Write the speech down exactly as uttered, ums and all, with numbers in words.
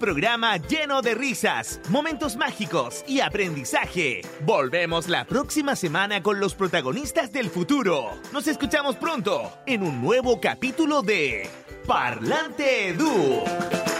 programa lleno de risas, momentos mágicos y aprendizaje. Volvemos la próxima semana con los protagonistas del futuro. Nos escuchamos pronto en un nuevo capítulo de Parlante Edu.